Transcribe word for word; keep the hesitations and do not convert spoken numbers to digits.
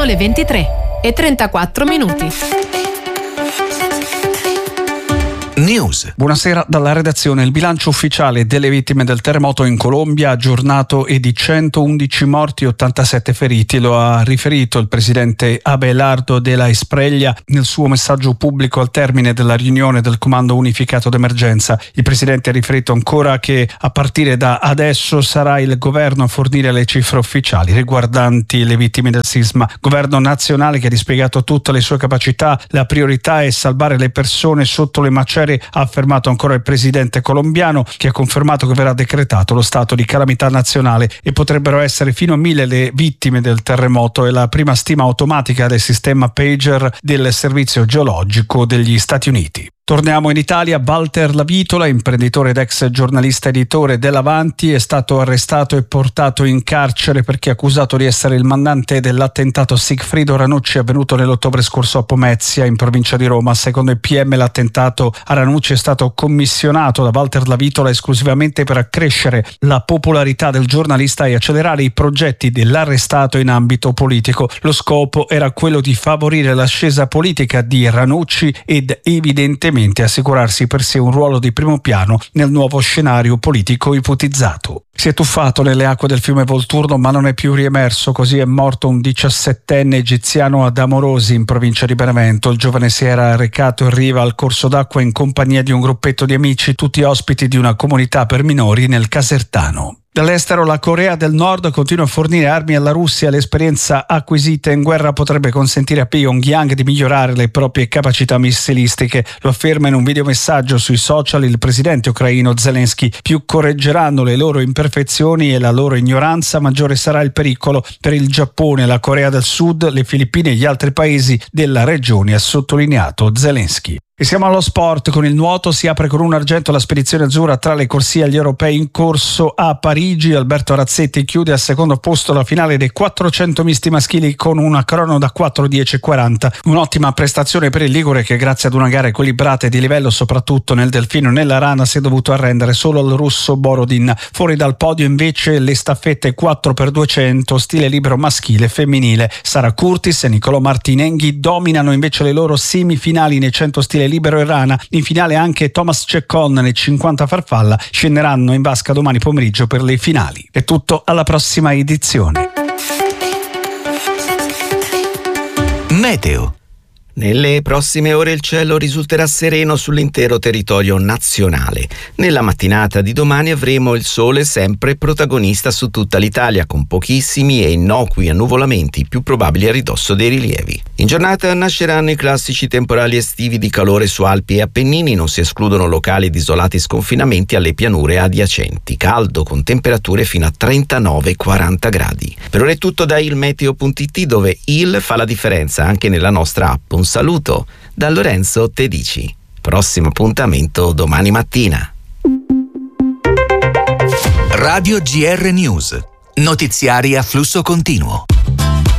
le ventitré e trentaquattro minuti. News. Buonasera dalla redazione. Il bilancio ufficiale delle vittime del terremoto in Colombia aggiornato è di centoundici morti e ottantasette feriti. Lo ha riferito il presidente Abelardo de la Espriella nel suo messaggio pubblico al termine della riunione del Comando Unificato d'Emergenza. Il presidente ha riferito ancora che a partire da adesso sarà il governo a fornire le cifre ufficiali riguardanti le vittime del sisma. Governo nazionale che ha dispiegato tutte le sue capacità. La priorità è salvare le persone sotto le macerie, ha affermato ancora il presidente colombiano, che ha confermato che verrà decretato lo stato di calamità nazionale e potrebbero essere fino a mille le vittime del terremoto. È la prima stima automatica del sistema Pager del Servizio Geologico degli Stati Uniti. Torniamo in Italia. Walter Lavitola, imprenditore ed ex giornalista editore dell'Avanti, è stato arrestato e portato in carcere perché accusato di essere il mandante dell'attentato Sigfrido Ranucci avvenuto nell'ottobre scorso a Pomezia, in provincia di Roma. Secondo il P M l'attentato a Ranucci è stato commissionato da Walter Lavitola esclusivamente per accrescere la popolarità del giornalista e accelerare i progetti dell'arrestato in ambito politico. Lo scopo era quello di favorire l'ascesa politica di Ranucci ed evidentemente assicurarsi per sé un ruolo di primo piano nel nuovo scenario politico ipotizzato. Si è tuffato nelle acque del fiume Volturno ma non è più riemerso, così è morto un diciassettenne egiziano ad Amorosi in provincia di Benevento. Il giovane si era recato in riva al corso d'acqua in compagnia di un gruppetto di amici, tutti ospiti di una comunità per minori nel Casertano. Dall'estero la Corea del Nord continua a fornire armi alla Russia. L'esperienza acquisita in guerra potrebbe consentire a Pyongyang di migliorare le proprie capacità missilistiche. Lo afferma in un videomessaggio sui social il presidente ucraino Zelensky. Più correggeranno le loro imperfezioni e la loro ignoranza, maggiore sarà il pericolo per il Giappone, la Corea del Sud, le Filippine e gli altri paesi della regione, ha sottolineato Zelensky. E siamo allo sport. Con il nuoto si apre con un argento la spedizione azzurra tra le corsie agli europei in corso a Parigi. Alberto Razzetti chiude al secondo posto la finale dei quattrocento misti maschili con una crono da quattro dieci quaranta. Un'ottima prestazione per il ligure che, grazie ad una gara equilibrata e di livello soprattutto nel delfino e nella rana, si è dovuto arrendere solo al russo Borodin. Fuori dal podio invece le staffette quattro per duecento stile libero maschile e femminile. Sara Curtis e Nicolò Martinenghi dominano invece le loro semifinali nei cento stile libero e rana. In finale anche Thomas Ceccon nei cinquanta farfalla. Scenderanno in vasca domani pomeriggio per le finali. È tutto, alla prossima edizione. Meteo. Nelle prossime ore il cielo risulterà sereno sull'intero territorio nazionale. Nella mattinata di domani avremo il sole sempre protagonista su tutta l'Italia, con pochissimi e innocui annuvolamenti più probabili a ridosso dei rilievi. In giornata nasceranno i classici temporali estivi di calore su Alpi e Appennini, non si escludono locali ed isolati sconfinamenti alle pianure adiacenti. Caldo con temperature fino a trentanove quaranta gradi. Per ora è tutto da ilmeteo punto it, dove il fa la differenza anche nella nostra app. Un saluto da Lorenzo Tedici. Prossimo appuntamento domani mattina. Radio G R News. Notiziari a flusso continuo.